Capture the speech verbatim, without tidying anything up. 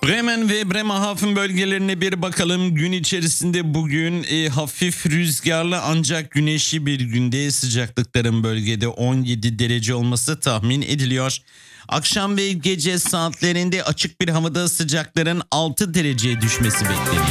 Bremen ve Bremerhaven bölgelerine bir bakalım. Gün içerisinde bugün e, hafif rüzgarlı ancak güneşli bir günde, sıcaklıkların bölgede on yedi derece olması tahmin ediliyor. Akşam ve gece saatlerinde açık bir havada sıcakların altı dereceye düşmesi bekleniyor.